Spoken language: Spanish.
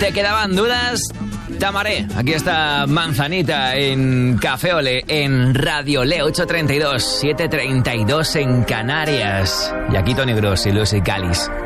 ¿Te quedaban dudas? Tamaré, aquí está Manzanita en Café Ole, en Radio Le, 8:32, 7:32 en Canarias. Y aquí Tony Gross y Lucy Calis.